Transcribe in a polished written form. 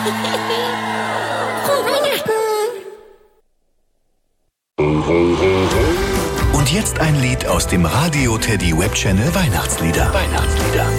Frohe Weihnachten! Und jetzt ein Lied aus dem Radio Teddy Web Channel Weihnachtslieder.